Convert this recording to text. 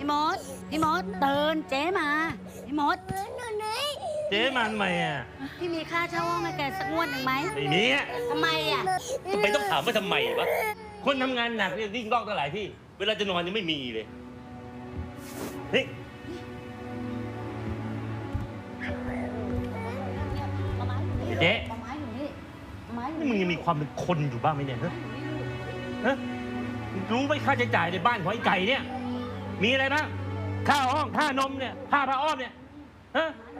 พี่มดเตือนเจ๊มาพี่มดเจ๊มาทำไมอ่ะพี่มีค่าเช่าห้องให้แกสักงวดหนึ่งไหมไม่มีอ่ะทำไมอ่ะทำไมต้องถามว่าทำไมวะคนทำงานหนักเนี่ยวิ่งรอกตั้งหลายที่เวลาจะนอนยังไม่มีเลยนี่ เจ๊ไม้อยู่นี่ไม้อยู่นี่มึงยังมีความเป็นคนอยู่บ้างไหมเนี่ยฮะฮะรู้ไหมค่าใช้จ่ายในบ้านของไอ้ไก่เนี่ย มีอะไรบ้างค่าห้องค่านมเนี่ยค่าผ้าอ้อมเนี่ยฮะ